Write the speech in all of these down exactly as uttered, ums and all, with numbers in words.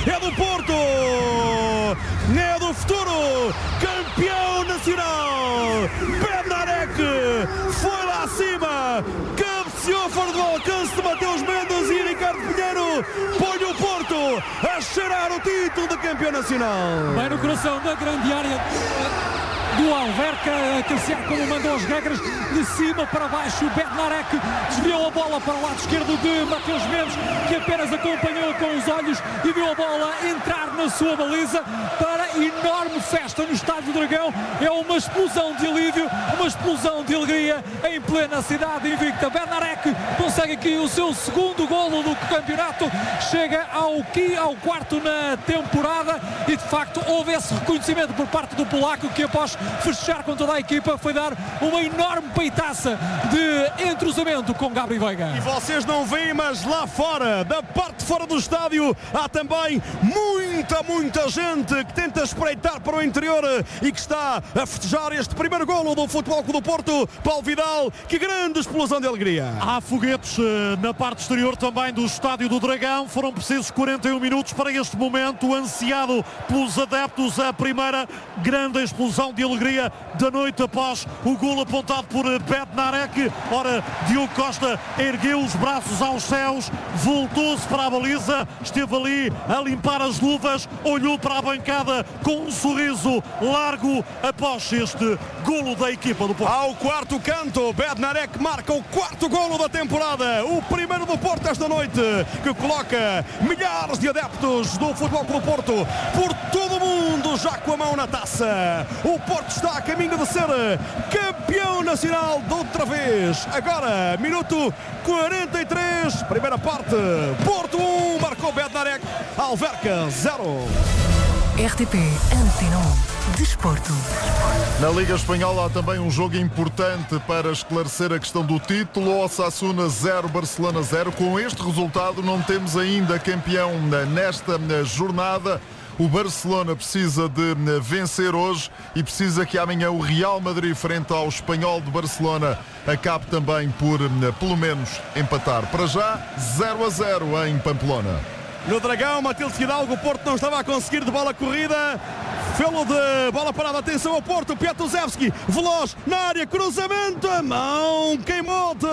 é do Porto, é do futuro campeão nacional. Bednarek foi lá acima, cabeceou fora do alcance de Mateus Mendes e Ricardo Pinheiro põe o Porto a cheirar o título de campeão nacional. Bem no coração da grande área do Alverca, a cabecear como mandou as regras, de cima para baixo. Bednarek desviou a bola para o lado esquerdo de Mateus Mendes, que apenas acompanhou com os olhos e viu a bola entrar na sua baliza para enorme festa no Estádio do Dragão. É uma explosão de alívio, uma explosão de alegria em plena cidade invicta. Bednarek consegue aqui o seu segundo golo do campeonato, chega ao, ao quarto na temporada e de facto houve esse reconhecimento por parte do polaco, que após fechar com toda a equipa foi dar uma enorme peitaça de entrosamento com Gabri Veiga. E vocês não veem, mas lá fora, da parte de fora do estádio, há também muita, muita gente que tenta espreitar para o interior e que está a festejar este primeiro golo do Futebol Clube do Porto. Paulo Vidal, que grande explosão de alegria. Há foguetes na parte exterior também do Estádio do Dragão. Foram precisos quarenta e um minutos para este momento ansiado pelos adeptos. A primeira grande explosão de alegria da noite após o golo apontado por Bednarek. Ora, Diogo Costa ergueu os braços aos céus, voltou-se para a baliza, esteve ali a limpar as luvas, olhou para a bancada com um sorriso largo após este golo da equipa do Porto. Ao quarto canto, Bednarek marca o quarto golo da temporada, o primeiro do Porto esta noite, que coloca milhares de adeptos do Futebol Clube do Porto por todo o mundo já com a mão na taça. O Porto está a caminho de ser campeão nacional de outra vez. Agora, minuto quarenta e três, primeira parte, Porto um, marcou Bednarek, Alverca zero. R T P Antena um, Desporto. Na Liga Espanhola há também um jogo importante para esclarecer a questão do título. Osasuna zero, Barcelona zero. Com este resultado não temos ainda campeão nesta jornada. O Barcelona precisa de vencer hoje e precisa que amanhã o Real Madrid, frente ao Espanhol de Barcelona, acabe também por, pelo menos, empatar. Para já, zero a zero em Pamplona. No Dragão, Matilde Fidalgo, o Porto não estava a conseguir de bola corrida. Fê-lo de bola parada, atenção ao Porto, Piatuzewski, veloz na área, cruzamento, a mão queimou-te,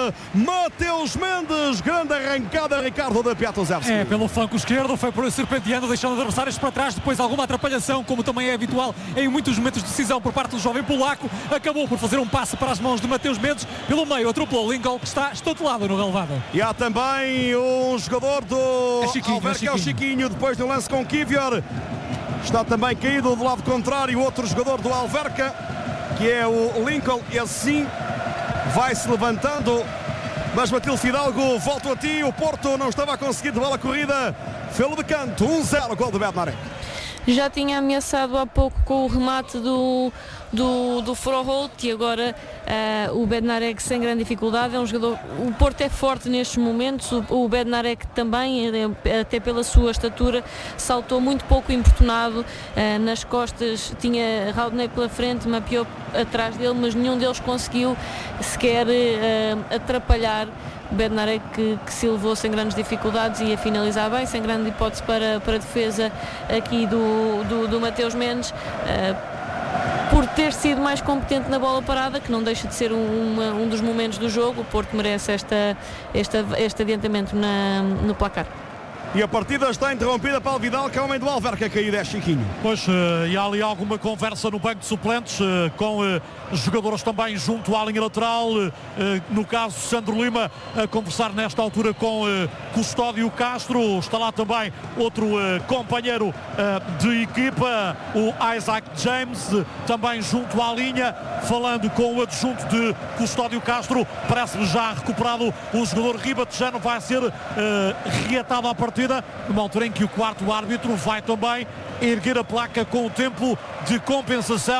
Mateus Mendes, grande arrancada, Ricardo, de Piatuzewski. É, pelo flanco esquerdo, foi por serpenteando, deixando os adversários para trás, depois alguma atrapalhação, como também é habitual em muitos momentos de decisão por parte do jovem polaco, acabou por fazer um passe para as mãos de Mateus Mendes, pelo meio atropelou Lincoln, que está estatelado no relevado. E há também um jogador do é Chiquinho, Alverca, é Chiquinho. é o Chiquinho, depois do lance com Kivior. Está também caído do lado contrário outro jogador do Alverca, que é o Lincoln, e assim vai-se levantando. Mas Matilde Fidalgo, volto a ti, o Porto não estava a conseguir de bola corrida, fê-lo de canto, um zero, gol do Bednarek. Já tinha ameaçado há pouco com o remate do, do, do Froholt e agora uh, o Bednarek sem grande dificuldade. É um jogador, o Porto é forte nestes momentos, o, o Bednarek também, até pela sua estatura, saltou muito pouco importunado, uh, nas costas tinha Raudney pela frente, mapeou atrás dele, mas nenhum deles conseguiu sequer uh, atrapalhar Bednarek, que, que se levou sem grandes dificuldades e a finalizar bem, sem grande hipótese para, para a defesa aqui do, do, do Mateus Mendes, uh, por ter sido mais competente na bola parada, que não deixa de ser um, uma, um dos momentos do jogo. O Porto merece esta, esta, este adiantamento na, no placar. E a partida está interrompida. Paulo Vidal, que é o homem do Alverca, caído é Chiquinho. Pois, uh, e há ali alguma conversa no banco de suplentes, uh, com uh, jogadores também junto à linha lateral, uh, no caso Sandro Lima a conversar nesta altura com uh, Custódio Castro. Está lá também outro uh, companheiro uh, de equipa, o Isaac James, uh, também junto à linha, falando com o adjunto de Custódio Castro. Parece-me já recuperado o jogador Ribatejano, vai ser uh, reatado à partida, numa altura em que o quarto árbitro vai também erguer a placa com o tempo de compensação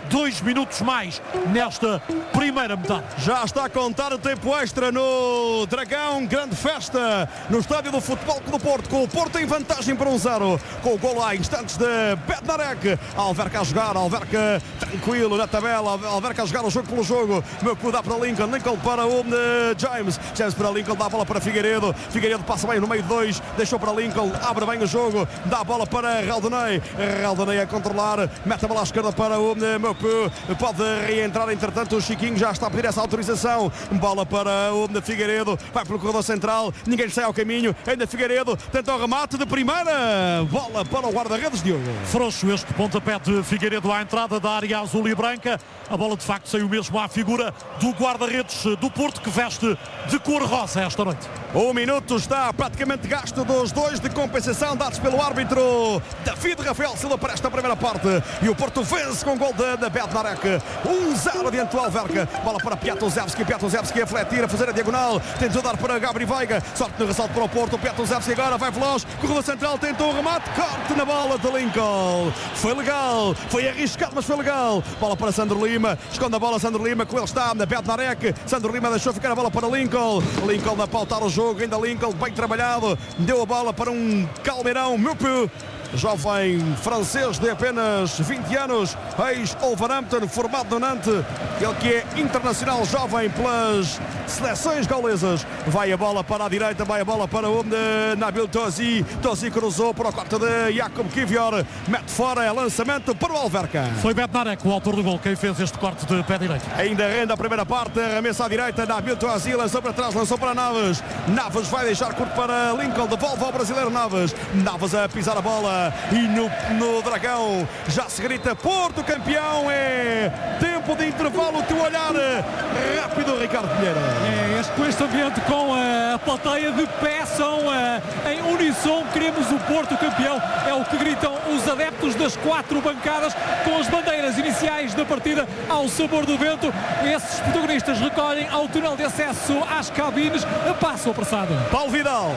dois minutos mais nesta primeira metade. Já está a contar o tempo extra no Dragão, grande festa no estádio do Futebol Clube do Porto, com o Porto em vantagem para um zero, com o golo há instantes de Bednarek. Alverca a jogar, Alverca tranquilo na tabela, Alverca a jogar o jogo pelo jogo, meu cu dá para Lincoln, Lincoln para o James, James para Lincoln, dá a bola para Figueiredo, Figueiredo passa bem no meio de dois, deixou para Lincoln, abre bem o jogo, dá a bola para Raldonei, Raldonei a controlar, mete a bola à esquerda para o meu cu, pode reentrar entretanto o Chiquinho, já está a pedir essa autorização, bola para o Figueiredo, vai pelo corredor central, ninguém sai ao caminho, ainda Figueiredo, tenta o remate de primeira, bola para o guarda-redes Diogo. Frouxo este pontapé de Figueiredo à entrada da área azul e branca, a bola de facto saiu mesmo à figura do guarda-redes do Porto, que veste de cor rosa esta noite. O minuto está praticamente gasto dos dois de compensação dados pelo árbitro David Rafael Silva para esta primeira parte, e o Porto vence com gol de, de Bednarek, um zero diante do Alverca, bola para Piatozewski, Piatozewski a fletir, a fazer a diagonal, tentou dar para Gabri Veiga, sorte no ressalto para o Porto, Piatozewski agora vai veloz, corredor central, tentou o remate, corte na bola de Lincoln, foi legal, foi arriscado mas foi legal, bola para Sandro Lima, esconde a bola Sandro Lima, com ele está na Bednarek, Sandro Lima deixou ficar a bola para Lincoln, Lincoln a pautar o jogo, ainda Lincoln bem trabalhado, deu a bola para um Calmeirão, Mupu, jovem francês de apenas vinte anos, ex-Wolverhampton, formado no Nantes, ele que é internacional jovem pelas seleções gaulesas. Vai a bola para a direita, vai a bola para o Nabil Tosi, Tosi cruzou para o quarto de Jacob Kivior, mete fora, é lançamento para o Alverca. Foi Bednarek o autor do gol, quem fez este corte de pé direito. Ainda rende a primeira parte, arremessa à direita, Nabil Tosi lançou para trás, lançou para Naves, Naves vai deixar curto para Lincoln, devolve ao brasileiro Naves, Naves a pisar a bola. E no, no Dragão já se grita Porto campeão, é tempo de intervalo, o teu olhar rápido, Ricardo Pinheiro. É, este, com este ambiente, com a plateia de pé, são uh, em unissom, queremos o Porto campeão, é o que gritam os adeptos das quatro bancadas, com as bandeiras iniciais da partida ao sabor do vento. Esses protagonistas recolhem ao túnel de acesso às cabines, passo apressado. Paulo Vidal.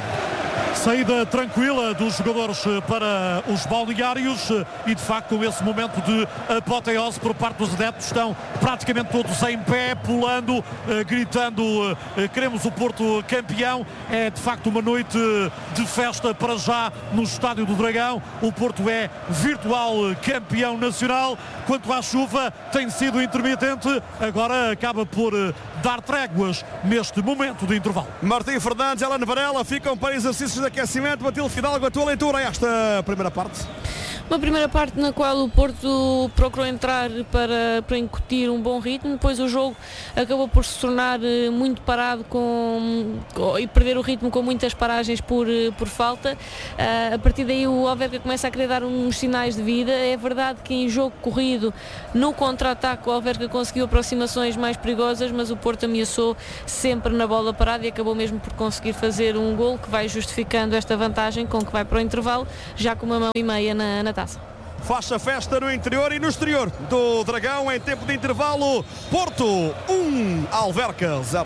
Saída tranquila dos jogadores para os balneários e de facto com esse momento de apoteose por parte dos adeptos, estão praticamente todos em pé, pulando, gritando queremos o Porto campeão. É de facto uma noite de festa para já no Estádio do Dragão. O Porto é virtual campeão nacional. Quanto à chuva, tem sido intermitente, agora acaba por dar tréguas neste momento de intervalo. Martim Fernandes, Alan Varela ficam para exercícios de aquecimento. Matilde Fidalgo, a tua leitura a esta primeira parte? Uma primeira parte na qual o Porto procurou entrar para, para incutir um bom ritmo, depois o jogo acabou por se tornar muito parado com, com, e perder o ritmo com muitas paragens por, por falta. Uh, a partir daí o Alverca começa a querer dar uns sinais de vida. É verdade que em jogo corrido, no contra-ataque, o Alverca conseguiu aproximações mais perigosas, mas o Porto ameaçou sempre na bola parada e acabou mesmo por conseguir fazer um gol que vai justificando esta vantagem com que vai para o intervalo, já com uma mão e meia na, na taça. Faz a festa no interior e no exterior do Dragão em tempo de intervalo. Porto um, Alverca zero.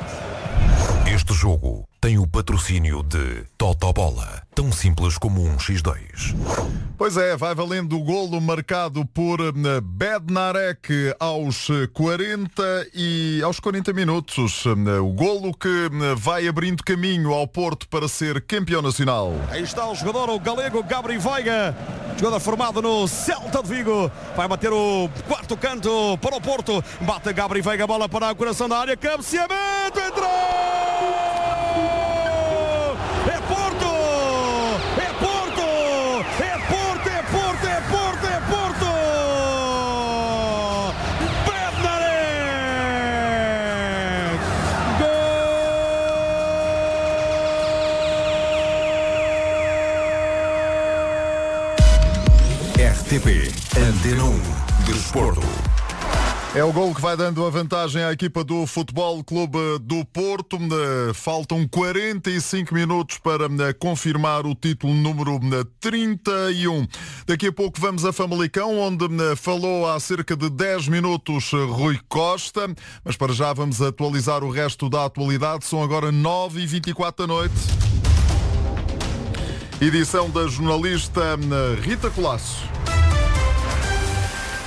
Este jogo tem o patrocínio de Totobola, tão simples como um xis dois. Pois é, vai valendo o golo marcado por Bednarek aos quarenta e aos quarenta minutos. O golo que vai abrindo caminho ao Porto para ser campeão nacional. Aí está o jogador, o galego Gabri Veiga, jogador formado no Celta de Vigo. Vai bater o quarto canto para o Porto. Bate Gabri Veiga, bola para o coração da área, cabeceamento, entrou! R T P Antena um Desporto. É o gol que vai dando a vantagem à equipa do Futebol Clube do Porto. Faltam quarenta e cinco minutos para confirmar o título número trinta e um. Daqui a pouco vamos a Famalicão, onde falou há cerca de dez minutos Rui Costa. Mas para já vamos atualizar o resto da atualidade. São agora nove e vinte e quatro da noite. Edição da jornalista Rita Colasso.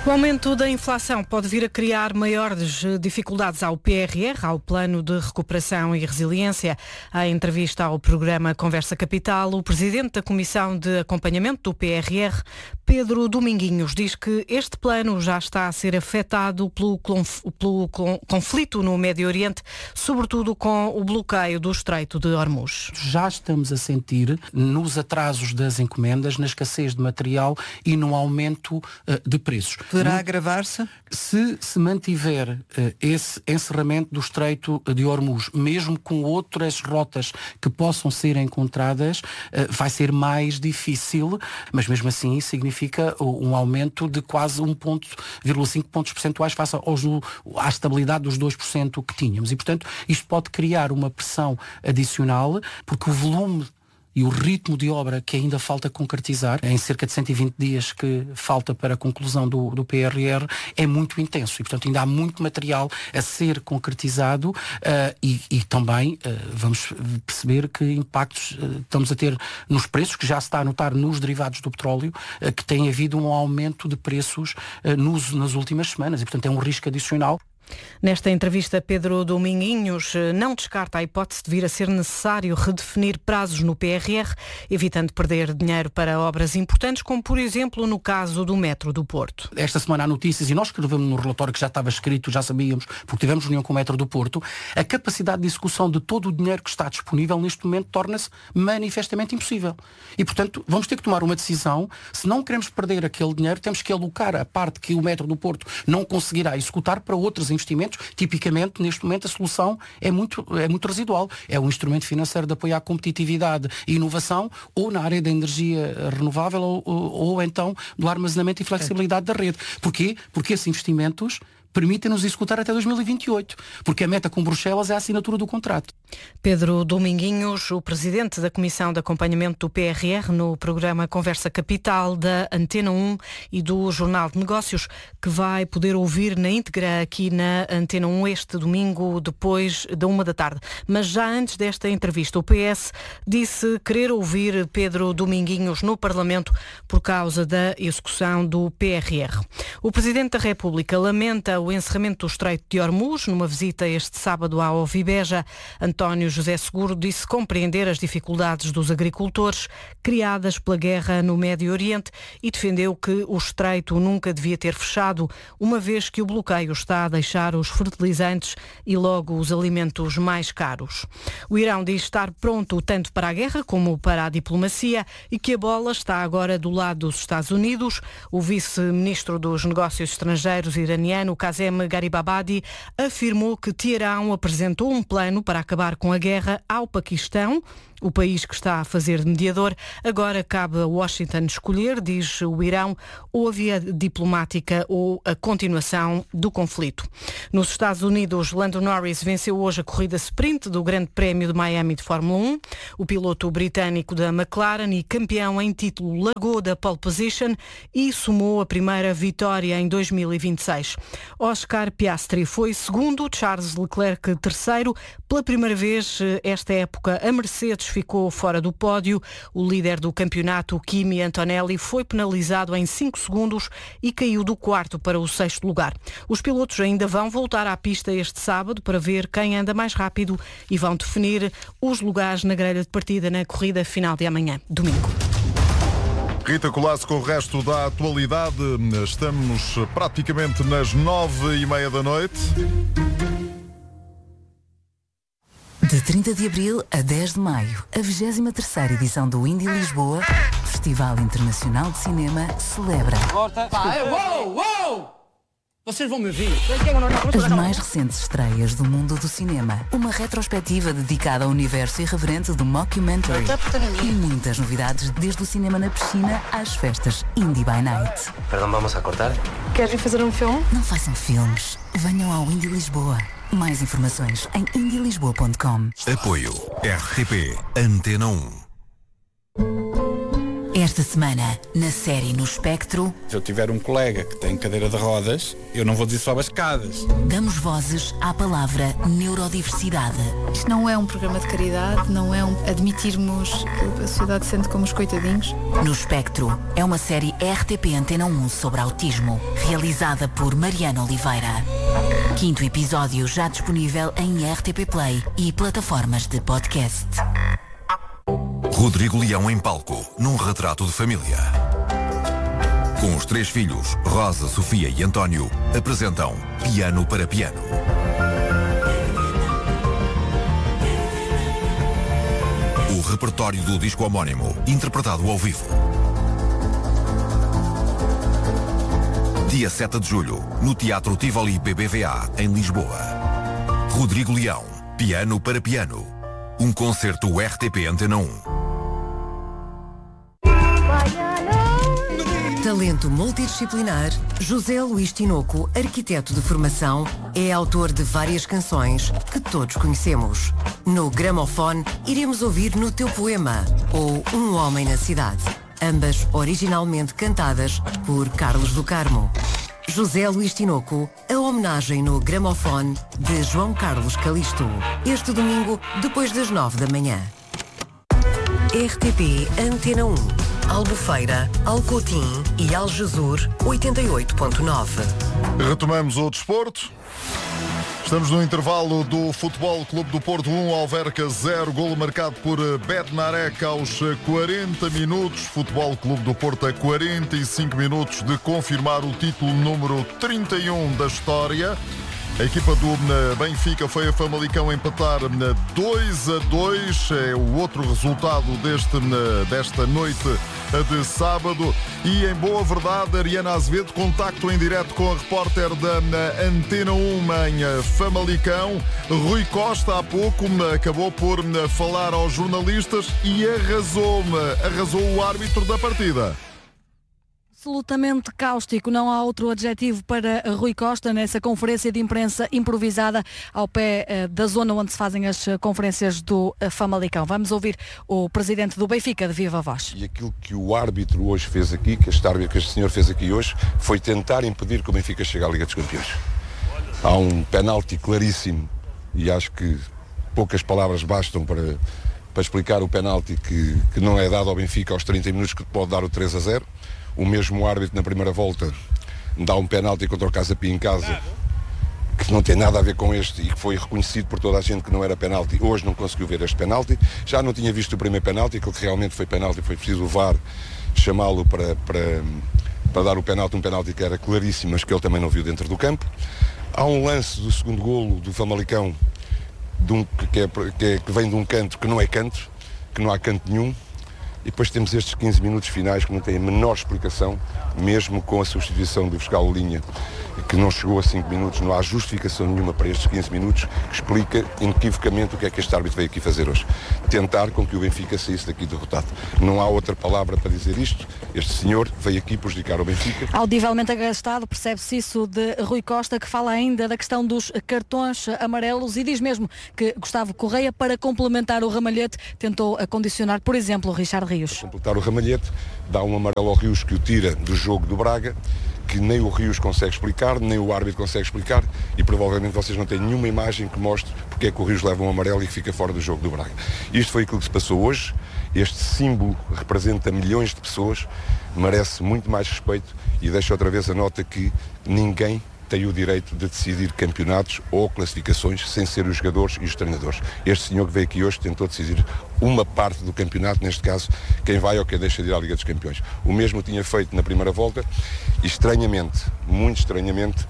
O aumento da inflação pode vir a criar maiores dificuldades ao P R R, ao Plano de Recuperação e Resiliência. Em entrevista ao programa Conversa Capital, o presidente da Comissão de Acompanhamento do P R R, Pedro Dominguinhos, diz que este plano já está a ser afetado pelo, pelo conflito no Médio Oriente, sobretudo com o bloqueio do Estreito de Hormuz. Já estamos a sentir nos atrasos das encomendas, na escassez de material e no aumento uh, de preços. Poderá agravar-se? Se se mantiver uh, esse encerramento do Estreito de Hormuz, mesmo com outras rotas que possam ser encontradas, uh, vai ser mais difícil, mas mesmo assim significa um aumento de quase um vírgula cinco pontos percentuais face aos, à estabilidade dos dois por cento que tínhamos. E, portanto, isto pode criar uma pressão adicional, porque o volume e o ritmo de obra que ainda falta concretizar, em cerca de cento e vinte dias que falta para a conclusão do, do P R R, é muito intenso e, portanto, ainda há muito material a ser concretizado uh, e, e também uh, vamos perceber que impactos uh, estamos a ter nos preços, que já se está a notar nos derivados do petróleo, uh, que tem havido um aumento de preços uh, nos, nas últimas semanas e, portanto, é um risco adicional. Nesta entrevista, Pedro Dominguinhos não descarta a hipótese de vir a ser necessário redefinir prazos no P R R, evitando perder dinheiro para obras importantes, como por exemplo no caso do Metro do Porto. Esta semana há notícias, e nós escrevemos no relatório que já estava escrito, já sabíamos, porque tivemos reunião com o Metro do Porto, a capacidade de execução de todo o dinheiro que está disponível neste momento torna-se manifestamente impossível. E, portanto, vamos ter que tomar uma decisão. Se não queremos perder aquele dinheiro, temos que alocar a parte que o Metro do Porto não conseguirá executar para outros investimentos. Tipicamente, neste momento, a solução é muito, é muito residual. É um instrumento financeiro de apoio à competitividade e inovação, ou na área da energia renovável, ou, ou, ou então do armazenamento e flexibilidade da rede. Porquê? Porque esses investimentos permitem-nos executar até dois mil e vinte e oito, porque a meta com Bruxelas é a assinatura do contrato. Pedro Dominguinhos, o presidente da Comissão de Acompanhamento do P R R, no programa Conversa Capital da Antena um e do Jornal de Negócios, que vai poder ouvir na íntegra aqui na Antena um este domingo, depois da uma da tarde. Mas já antes desta entrevista, o P S disse querer ouvir Pedro Dominguinhos no Parlamento por causa da execução do P R R. O Presidente da República lamenta o encerramento do Estreito de Hormuz. Numa visita este sábado à Ovibeja, António José Seguro disse compreender as dificuldades dos agricultores criadas pela guerra no Médio Oriente e defendeu que o Estreito nunca devia ter fechado, uma vez que o bloqueio está a deixar os fertilizantes e logo os alimentos mais caros. O Irão diz estar pronto tanto para a guerra como para a diplomacia e que a bola está agora do lado dos Estados Unidos. O vice-ministro dos Negócios Estrangeiros iraniano, Kazem Garibabadi, afirmou que Teherão apresentou um plano para acabar com a guerra ao Paquistão, o país que está a fazer de mediador. Agora cabe a Washington escolher, diz o Irão, ou a via diplomática ou a continuação do conflito. Nos Estados Unidos, Lando Norris venceu hoje a corrida sprint do Grande Prémio de Miami de Fórmula um. O piloto britânico da McLaren e campeão em título largou da pole position e somou a primeira vitória em dois mil e vinte e seis. Oscar Piastri foi segundo, Charles Leclerc terceiro. Pela primeira vez esta época, a Mercedes ficou fora do pódio. O líder do campeonato, Kimi Antonelli, foi penalizado em cinco segundos e caiu do quarto para o sexto lugar. Os pilotos ainda vão voltar à pista este sábado para ver quem anda mais rápido e vão definir os lugares na grelha de partida na corrida final de amanhã, domingo. Rita Colasso com o resto da atualidade. Estamos praticamente nas nove e meia da noite. De trinta de abril a dez de maio, a vigésima terceira edição do Indie Lisboa, Festival Internacional de Cinema, celebra Pai, uou, uou! Vocês vão me ouvir. as mais recentes estreias do mundo do cinema, uma retrospectiva dedicada ao universo irreverente do mockumentary e muitas novidades desde o cinema na piscina às festas Indie by Night. Perdão, vamos a cortar? Queres fazer um filme? Não façam filmes, venham ao Indie Lisboa. Mais informações em indie lisboa ponto com. Apoio R T P Antena um. Esta Esta semana, na série No Espectro... Se eu tiver um colega que tem cadeira de rodas, eu não vou dizer sobe as escadas. Damos vozes à palavra neurodiversidade. Isto não é um programa de caridade, não é um admitirmos que a sociedade se sente como os coitadinhos. No Espectro é uma série R T P Antena um sobre autismo, realizada por Mariana Oliveira. Quinto episódio já disponível em R T P Play e plataformas de podcast. Rodrigo Leão em palco, num retrato de família. Com os três filhos, Rosa, Sofia e António, apresentam Piano para Piano. O repertório do disco homónimo, interpretado ao vivo. Dia sete de julho, no Teatro Tivoli B B V A, em Lisboa. Rodrigo Leão, Piano para Piano. Um concerto R T P Antena um. Talento multidisciplinar, José Luís Tinoco, arquiteto de formação, é autor de várias canções que todos conhecemos. No gramofone, iremos ouvir No Teu Poema ou Um Homem na Cidade, ambas originalmente cantadas por Carlos do Carmo. José Luís Tinoco, a homenagem no gramofone de João Carlos Calisto. Este domingo, depois das nove da manhã. R T P Antena um. Albufeira, Alcotim e Algesur oitenta e oito ponto nove. Retomamos o desporto. Estamos no intervalo do Futebol Clube do Porto um, Alverca zero, golo marcado por Bednarek aos quarenta minutos. Futebol Clube do Porto a quarenta e cinco minutos de confirmar o título número trinta e um da história. A equipa do Benfica foi a Famalicão empatar dois a dois. É o outro resultado deste, desta noite de sábado. E em boa verdade, Ariana Azevedo, contacto em direto com a repórter da Antena um em Famalicão. Rui Costa há pouco acabou por falar aos jornalistas e arrasou, arrasou o árbitro da partida. Absolutamente cáustico, não há outro adjetivo para Rui Costa nessa conferência de imprensa improvisada ao pé uh, da zona onde se fazem as uh, conferências do uh, Famalicão. Vamos ouvir o presidente do Benfica de viva voz. E aquilo que o árbitro hoje fez aqui, que este árbitro, que este senhor fez aqui hoje, foi tentar impedir que o Benfica chegue à Liga dos Campeões. Há um penalti claríssimo e acho que poucas palavras bastam para, para explicar o penalti que, que não é dado ao Benfica aos trinta minutos, que pode dar o três a zero. O mesmo árbitro na primeira volta dá um penalti contra o Casa Pia em casa, que não tem nada a ver com este e que foi reconhecido por toda a gente que não era penalti. Hoje não conseguiu ver este penalti. Já não tinha visto o primeiro penalti, aquele que realmente foi penalti, foi preciso o V A R chamá-lo para, para, para dar o penalti, um penalti que era claríssimo, mas que ele também não viu dentro do campo. Há um lance do segundo golo do Famalicão, de um, que, é, que, é, que vem de um canto que não é canto, que não há canto nenhum. E depois temos estes quinze minutos finais que não têm a menor explicação, mesmo com a substituição do fiscal Linha, que não chegou a cinco minutos, não há justificação nenhuma para estes quinze minutos, que explica inequivocamente o que é que este árbitro veio aqui fazer hoje. Tentar com que o Benfica saísse daqui derrotado. Não há outra palavra para dizer isto. Este senhor veio aqui prejudicar o Benfica. Audivelmente agastado, percebe-se isso de Rui Costa, que fala ainda da questão dos cartões amarelos e diz mesmo que Gustavo Correia, para complementar o ramalhete, tentou acondicionar, por exemplo, o Richard Rios. Para completar o ramalhete, dá um amarelo ao Rios que o tira do jogo do Braga, que nem o Rios consegue explicar, nem o árbitro consegue explicar, e provavelmente vocês não têm nenhuma imagem que mostre porque é que o Rios leva um amarelo e fica fora do jogo do Braga. Isto foi aquilo que se passou hoje. Este símbolo representa milhões de pessoas, merece muito mais respeito e deixa outra vez a nota que ninguém tem o direito de decidir campeonatos ou classificações sem ser os jogadores e os treinadores. Este senhor que veio aqui hoje tentou decidir uma parte do campeonato, neste caso, quem vai ou quem deixa de ir à Liga dos Campeões. O mesmo tinha feito na primeira volta e, estranhamente, muito estranhamente,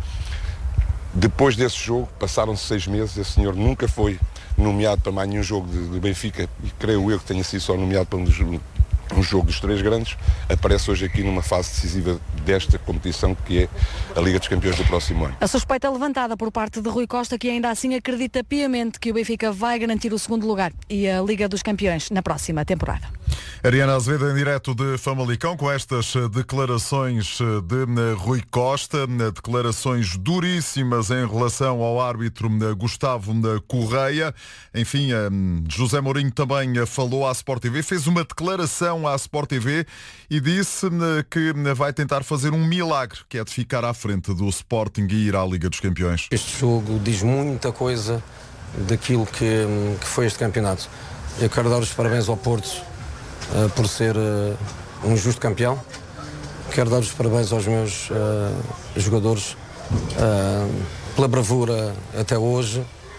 depois desse jogo, passaram-se seis meses, esse senhor nunca foi nomeado para mais nenhum jogo do Benfica e creio eu que tenha sido só nomeado para um dos um jogo dos três grandes, aparece hoje aqui numa fase decisiva desta competição que é a Liga dos Campeões do próximo ano. A suspeita levantada por parte de Rui Costa, que ainda assim acredita piamente que o Benfica vai garantir o segundo lugar e a Liga dos Campeões na próxima temporada. Ariana Azevedo em direto de Famalicão com estas declarações de Rui Costa, declarações duríssimas em relação ao árbitro Gustavo Correia. Enfim, José Mourinho também falou à Sport T V, fez uma declaração declaração à Sport T V e disse que vai tentar fazer um milagre, que é de ficar à frente do Sporting e ir à Liga dos Campeões. Este jogo diz muita coisa daquilo que, que foi este campeonato. Eu quero dar os parabéns ao Porto uh, por ser uh, um justo campeão. Quero dar os parabéns aos meus uh, jogadores uh, pela bravura até hoje,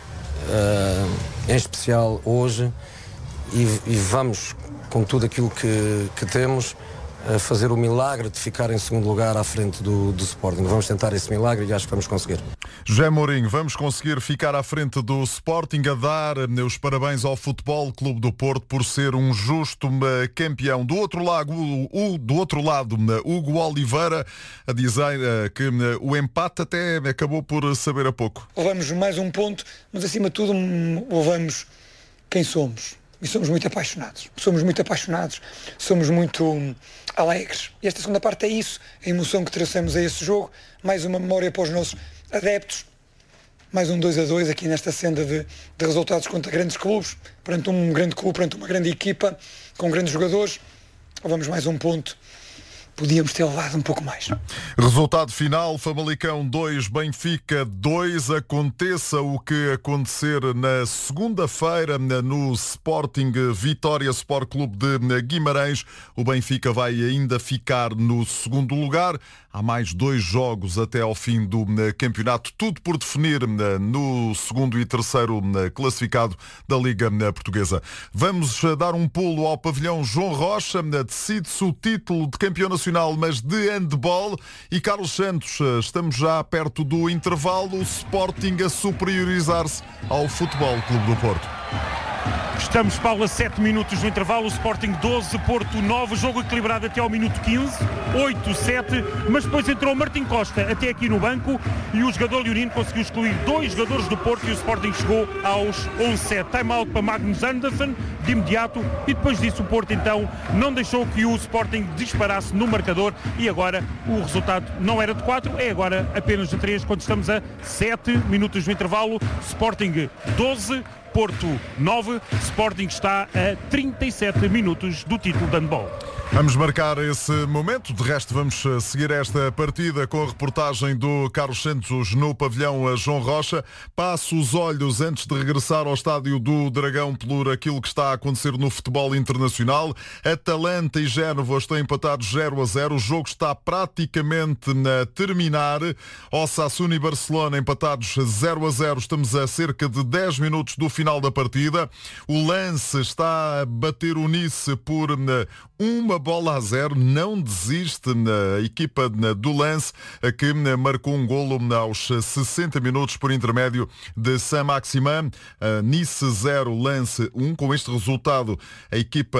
uh, em especial hoje, e, e vamos, com tudo aquilo que, que temos, a fazer o milagre de ficar em segundo lugar à frente do, do Sporting. Vamos tentar esse milagre e acho que vamos conseguir. José Mourinho, vamos conseguir ficar à frente do Sporting, a dar os parabéns ao Futebol Clube do Porto por ser um justo campeão. Do outro lado, o, do outro lado Hugo Oliveira a dizer que o empate até acabou por saber a pouco. Levamos mais um ponto, mas acima de tudo levamos quem somos. E somos muito apaixonados. Somos muito apaixonados. Somos muito hum, alegres. E esta segunda parte é isso. A emoção que trouxemos a esse jogo. Mais uma memória para os nossos adeptos. Mais um dois a dois aqui nesta senda de, de resultados contra grandes clubes. Perante um grande clube, perante uma grande equipa, com grandes jogadores. Vamos mais um ponto. Podíamos ter levado um pouco mais. Resultado final, Famalicão dois, Benfica dois. Aconteça o que acontecer na segunda-feira no Sporting Vitória Sport Clube de Guimarães, o Benfica vai ainda ficar no segundo lugar. Há mais dois jogos até ao fim do campeonato, tudo por definir no segundo e terceiro classificado da Liga Portuguesa. Vamos dar um pulo ao pavilhão João Rocha, decide-se o título de campeão nacional, mas de handball. E Carlos Santos, estamos já perto do intervalo, o Sporting a superiorizar-se ao Futebol Clube do Porto. Estamos, Paulo, a sete minutos do intervalo. O Sporting doze, Porto nove, jogo equilibrado até ao minuto quinze, oito sete, mas depois entrou Martim Costa até aqui no banco e o jogador leonino conseguiu excluir dois jogadores do Porto e o Sporting chegou aos onze sete. Time-out para Magnus Andersson de imediato e depois disso o Porto então não deixou que o Sporting disparasse no marcador e agora o resultado não era de quatro, é agora apenas de três quando estamos a sete minutos do intervalo. Sporting doze, Porto nove, Sporting está a trinta e sete minutos do título de handball. Vamos marcar esse momento, de resto vamos seguir esta partida com a reportagem do Carlos Santos no pavilhão João Rocha. Passo os olhos antes de regressar ao estádio do Dragão por aquilo que está a acontecer no futebol internacional. Atalanta e Génova estão empatados zero a zero, o jogo está praticamente a terminar. Osasuna e Barcelona empatados zero a zero, estamos a cerca de dez minutos do final da partida. O Lance está a bater o Nice por uma bola a zero, não desiste a equipa do Lance, que marcou um golo aos sessenta minutos por intermédio de Saint-Maximin. Nice zero, Lance um. Com este resultado, a equipa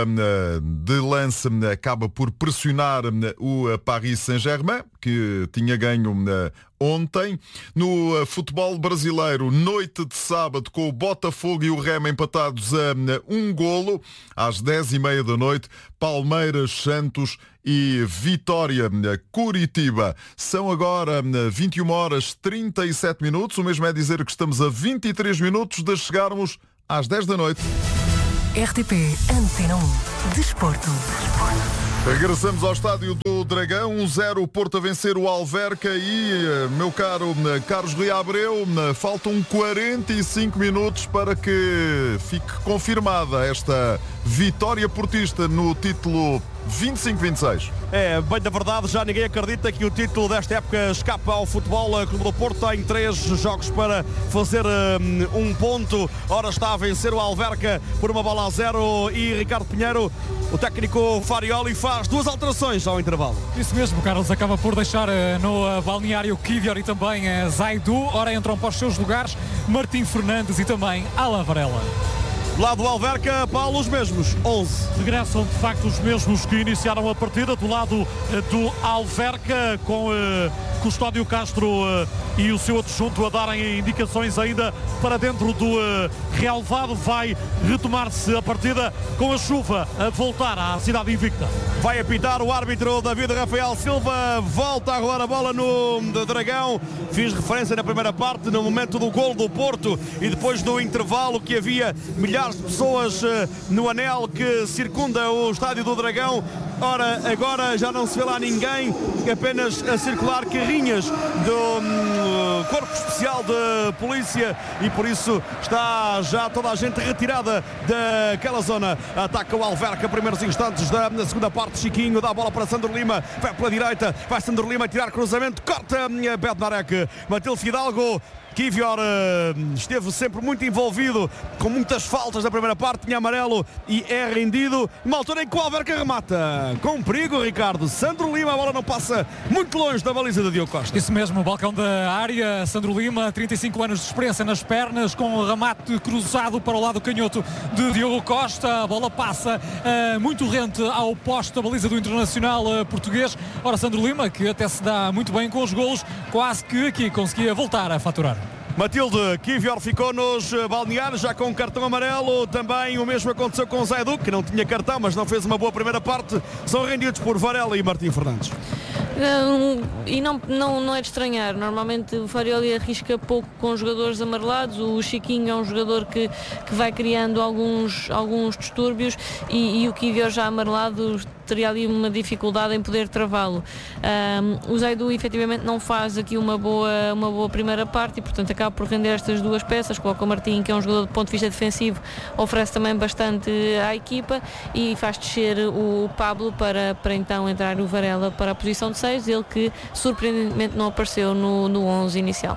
de Lance acaba por pressionar o Paris Saint-Germain, que tinha ganho ontem. No futebol brasileiro, noite de sábado, com o Botafogo e o Remo empatados a um golo, às dez e meia da noite, Palmeiras, Santos e Vitória, Curitiba. São agora vinte e uma horas e trinta e sete minutos, o mesmo é dizer que estamos a vinte e três minutos de chegarmos às dez da noite. R T P Antena um, Desporto. Regressamos ao estádio do Dragão, um zero, Porto a vencer o Alverca e, meu caro Carlos Rui Abreu, faltam quarenta e cinco minutos para que fique confirmada esta vitória portista no título vinte e cinco vinte e seis. É, bem da verdade, já ninguém acredita que o título desta época escapa ao Futebol Clube do Porto. Tem três jogos para fazer um, um ponto. Ora está a vencer o Alverca por uma bola a zero e Ricardo Pinheiro, o técnico Farioli, faz duas alterações ao intervalo. Isso mesmo, Carlos, acaba por deixar uh, no uh, balneário Kivior e também uh, Zaidu. Ora entram para os seus lugares Martim Fernandes e também Alan Varela. Lá do Alverca, Paulo, os mesmos, onze. Regressam de facto os mesmos que iniciaram a partida do lado do Alverca, com, Custódio Castro uh, e o seu adjunto a darem indicações ainda para dentro do uh, relvado. Vai retomar-se a partida com a chuva a voltar à cidade invicta. Vai apitar o árbitro David Rafael Silva. Volta agora a bola no Dragão. Fiz referência na primeira parte, no momento do golo do Porto e depois do intervalo, que havia milhares de pessoas uh, no anel que circunda o estádio do Dragão. Ora, agora já não se vê lá ninguém, apenas a circular carrinhas do um, Corpo Especial de Polícia, e por isso está já toda a gente retirada daquela zona. Ataca o Alverca, primeiros instantes da segunda parte. Chiquinho dá a bola para Sandro Lima, vai pela direita, vai Sandro Lima tirar cruzamento, corta Bednarek, Matilde Fidalgo. Kivior uh, esteve sempre muito envolvido, com muitas faltas na primeira parte, tinha amarelo e é rendido. Uma altura em que o Alverca remata com perigo, Ricardo. Sandro Lima, a bola não passa muito longe da baliza de Diogo Costa. Isso mesmo, o balcão da área. Sandro Lima, trinta e cinco anos de experiência nas pernas, com o remate cruzado para o lado canhoto de Diogo Costa. A bola passa uh, muito rente ao poste da baliza do Internacional uh, português. Ora, Sandro Lima, que até se dá muito bem com os golos, quase que aqui conseguia voltar a faturar. Matilde Kivior ficou nos balneários já com um cartão amarelo. Também o mesmo aconteceu com o Zé Edu, que não tinha cartão, mas não fez uma boa primeira parte. São rendidos por Varela e Martim Fernandes. Um, e não, não, não é de estranhar. Normalmente o Farioli arrisca pouco com jogadores amarelados. O Chiquinho é um jogador que, que vai criando alguns, alguns distúrbios, e, e o Kivior já amarelado teria ali uma dificuldade em poder travá-lo. Um, o Zaidu efetivamente não faz aqui uma boa, uma boa primeira parte e, portanto, acaba por render estas duas peças. Coloca o Martim, que é um jogador do ponto de vista defensivo, oferece também bastante à equipa, e faz descer o Pablo para, para então entrar o Varela para a posição de seis, ele que surpreendentemente não apareceu no, no onze inicial.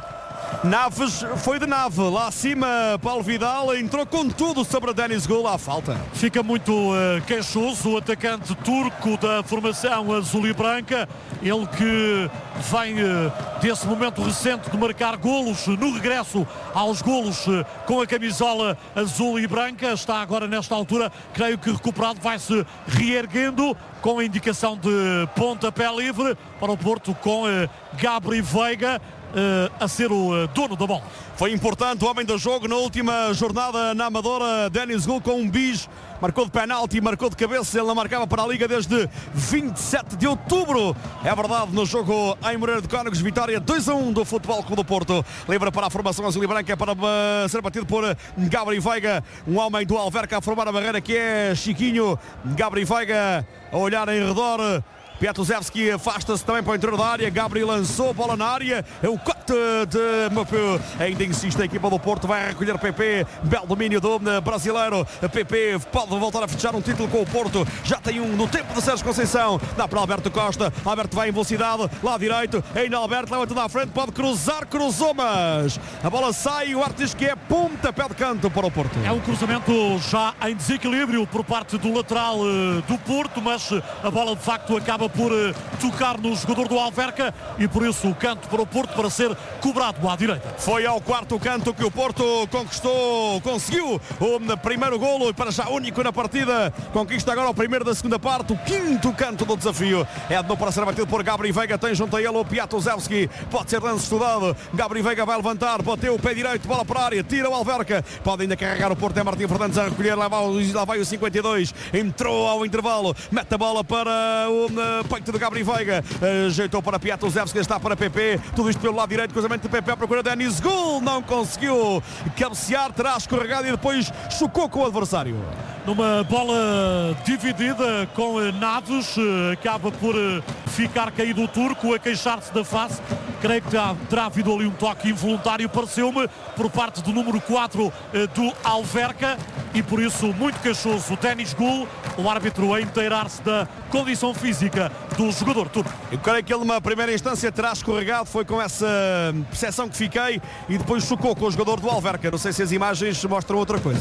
Naves foi de nave, lá acima Paulo Vidal entrou com tudo sobre a Denis Gul à falta. Fica muito uh, queixoso o atacante turco da formação azul e branca, ele que vem uh, desse momento recente de marcar golos, no regresso aos golos uh, com a camisola azul e branca. Está agora nesta altura, creio que recuperado, vai-se reerguendo com a indicação de pontapé livre para o Porto, com uh, Gabri Veiga Uh, a ser o uh, dono da bola. Foi importante o homem do jogo na última jornada na Amadora, Denis Gul, com um bis, marcou de penalti, marcou de cabeça. Ele não marcava para a Liga desde vinte e sete de outubro. É verdade, no jogo em Moreira de Cónegos, vitória dois a um do Futebol Clube do Porto. Livre para a formação azul e branca, para uh, ser batido por uh, Gabri Veiga, um homem do Alverca a formar a barreira, que é Chiquinho. Gabri Veiga a olhar em redor. Piatuzewski afasta-se também para o interior da área. Gabriel lançou a bola na área. É o corte de Mapeu. Ainda insiste a equipa do Porto. Vai recolher P P. Belo domínio do brasileiro. P P pode voltar a fechar um título com o Porto. Já tem um no tempo de Sérgio Conceição. Dá para Alberto Costa. Alberto vai em velocidade. Lá direito. Ainda Alberto leva tudo à frente. Pode cruzar. Cruzou, mas a bola sai. O arte diz que é pontapé de canto para o Porto. É um cruzamento já em desequilíbrio por parte do lateral uh, do Porto, mas a bola de facto acaba por uh, tocar no jogador do Alverca, e por isso o canto para o Porto, para ser cobrado à direita. Foi ao quarto canto que o Porto conquistou, conseguiu o primeiro golo, e para já único na partida. Conquista agora o primeiro da segunda parte, o quinto canto do desafio. É de novo para ser batido por Gabri Veiga. Tem junto a ele o Piatuzewski. Pode ser lance estudado. Gabri Veiga vai levantar, bateu o pé direito, bola para a área, tira o Alverca. Pode ainda carregar o Porto. É Martim Fernandes a recolher. Lá vai, lá vai o cinquenta e dois. Entrou ao intervalo. Mete a bola para o uh, peito de Gabri Veiga. Ajeitou para Piatuzewski. Está para P P. Tudo isto pelo lado direito. Cruzamento de P P à procura de Denis Gul. Não conseguiu cabecear. Terá escorregado e depois chocou com o adversário. Numa bola dividida com Naves, acaba por ficar caído o turco, a queixar-se da face. Creio que terá, terá havido ali um toque involuntário, pareceu-me, por parte do número quatro do Alverca, e por isso muito queixoso o Denis Gul, o árbitro a inteirar-se da condição física do jogador turco. Eu creio que ele numa primeira instância terá escorregado, foi com essa percepção que fiquei, e depois chocou com o jogador do Alverca. Não sei se as imagens mostram outra coisa.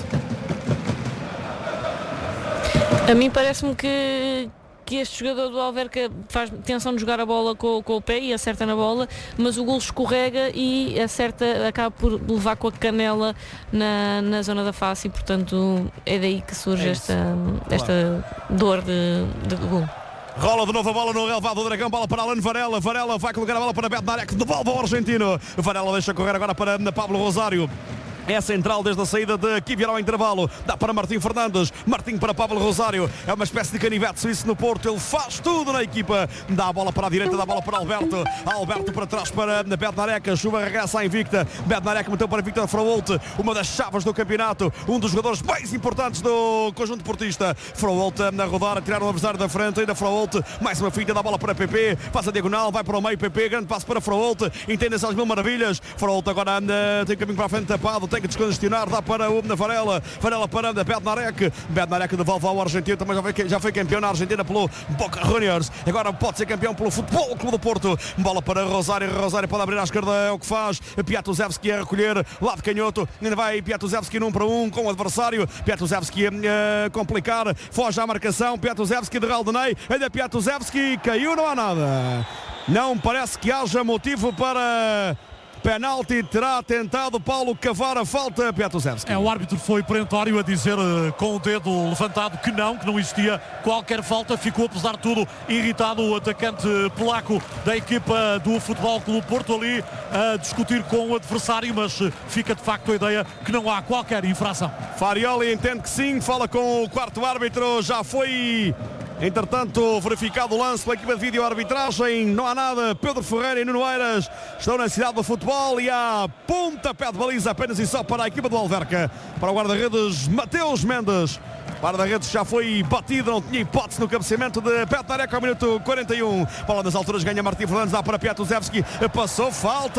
A mim parece-me que, que este jogador do Alverca faz tensão de jogar a bola com, com o pé e acerta na bola, mas o golo escorrega e acerta, acaba por levar com a canela na, na zona da face, e portanto é daí que surge é esta, esta claro. dor de, de golo. Rola de novo a bola no relevado do Dragão, bola para Alan Varela. Varela vai colocar a bola para Bednarek, devolve ao argentino. Varela deixa correr agora para Pablo Rosário. É central desde a saída de aqui, virá ao intervalo. Dá para Martim Fernandes. Martim para Pablo Rosário. É uma espécie de canivete suíço no Porto. Ele faz tudo na equipa. Dá a bola para a direita, dá a bola para Alberto. Alberto para trás para Bednarek. A chuva regressa à Invicta. Bednarek meteu para Victor Fraolt. Uma das chaves do campeonato. Um dos jogadores mais importantes do conjunto portista. Fraolt a rodar, a tirar o adversário da frente. Ainda Fraolt. Mais uma finta, dá a bola para P P. Passa a diagonal, vai para o meio. P P, grande passo para Fraolt. Entende-se as mil maravilhas. Fraolt agora anda, tem caminho para a frente tapado. Tem que descongestionar, dá para o Varela. Varela para Bednarek. Bednarek devolve ao argentino, também já foi, já foi campeão na Argentina pelo Boca Juniors. Agora pode ser campeão pelo Futebol Clube do Porto. Bola para Rosário. Rosário pode abrir à esquerda, é o que faz. Piatuzewski a recolher, lado canhoto. Ainda vai Piatuzewski num para um com o adversário. Piatuzewski a uh, complicar, foge à marcação. Piatuzewski de Raldenei. Ainda Piatuzewski caiu, não há nada. Não parece que haja motivo para penalti. Terá tentado Paulo cavar a falta, Piatuzewski. É, o árbitro foi perentório a dizer uh, com o dedo levantado que não, que não existia qualquer falta. Ficou, apesar de tudo, irritado o atacante polaco da equipa do Futebol Clube Porto ali a discutir com o adversário, mas uh, fica de facto a ideia que não há qualquer infração. Farioli entende que sim, fala com o quarto árbitro, já foi entretanto verificado o lance pela equipa de vídeo-arbitragem, não há nada. Pedro Ferreira e Nuno Eiras estão na cidade do futebol e há pontapé de baliza apenas e só para a equipa do Alverca, para o guarda-redes Mateus Mendes. Guarda-redes já foi batido, não tinha hipótese no cabeceamento de Bednarek ao minuto quarenta e um. Bola nas alturas, ganha Martim Fernandes, dá para Piatuzewski, passou falta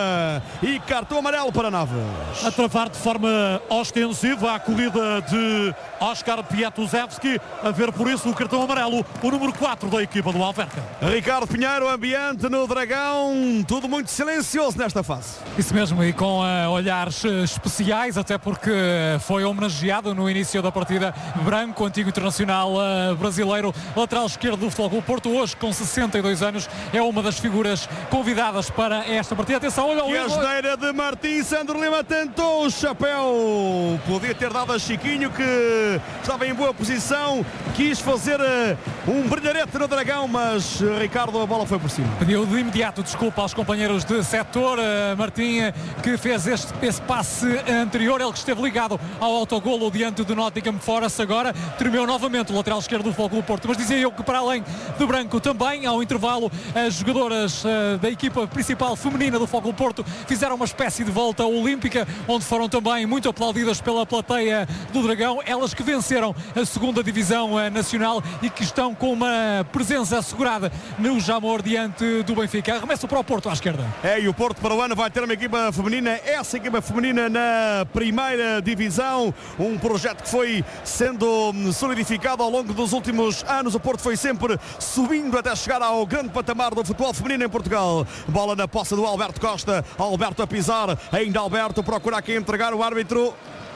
e cartão amarelo para Naves. A travar de forma ostensiva a corrida de Oscar Piatuzewski, a ver por isso o cartão amarelo, o número quatro da equipa do Alverca. Ricardo Pinheiro, ambiente no Dragão, tudo muito silencioso nesta fase. Isso mesmo, e com uh, olhares uh, especiais, até porque foi homenageado no início da partida Branco, antigo internacional uh, brasileiro, lateral esquerdo do Futebol Clube Porto, hoje com sessenta e dois anos, é uma das figuras convidadas para esta partida. Atenção, olha o E a geneira de Martim. Sandro Lima tentou o chapéu, podia ter dado a Chiquinho, que estava em boa posição, quis fazer uh, um brilharete no Dragão, mas uh, Ricardo, a bola foi por cima. Pediu de imediato desculpa aos companheiros de setor, uh, Martim, que fez este, esse passe anterior, ele que esteve ligado ao autogolo diante do Nottingham Forest. Agora tremeu novamente o lateral esquerdo do Futebol Clube Porto, mas dizia eu que para além de Branco também ao intervalo as jogadoras uh, da equipa principal feminina do Futebol Clube Porto fizeram uma espécie de volta olímpica, onde foram também muito aplaudidas pela plateia do Dragão, elas que venceram a segunda divisão uh, nacional e que estão com uma presença assegurada no Jamor diante do Benfica. Arremesso para o Porto à esquerda. É, e o Porto para o ano vai ter uma equipa feminina, essa equipa feminina na primeira divisão, um projeto que foi sendo solidificado ao longo dos últimos anos. O Porto foi sempre subindo até chegar ao grande patamar do futebol feminino em Portugal. Bola na posse do Alberto Costa, Alberto a pisar, ainda Alberto procura aqui entregar, o árbitro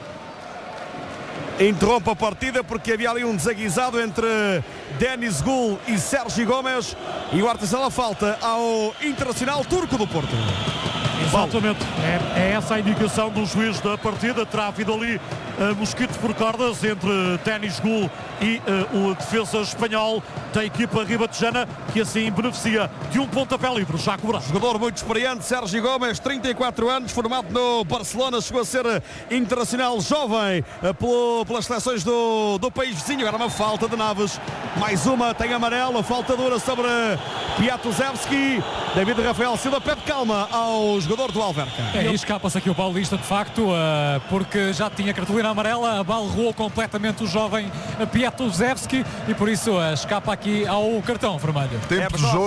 interrompe a partida porque havia ali um desaguisado entre Denis Gul e Sérgio Gomes e o artesão a falta ao Internacional Turco do Porto. Exatamente, é, é essa a indicação do juiz da partida. Terá havido ali uh, mosquitos por cordas entre Denis Gul e uh, o defesa espanhol da equipa ribatejana, que assim beneficia de um pontapé livre já cobrado. Jogador muito experiente, Sérgio Gomes, trinta e quatro anos, formado no Barcelona, chegou a ser internacional jovem uh, pelo, pelas seleções do, do país vizinho. Agora uma falta de Naves, mais uma, tem amarelo, falta dura sobre Piatuzewski. David Rafael Silva pede calma ao jogador do Alverca. É, e escapa-se aqui o paulista de facto, uh, porque já tinha cartolina amarela, balrou completamente o jovem Piatuzewski e por isso uh, escapa aqui ao cartão vermelho. Tempo de jogo.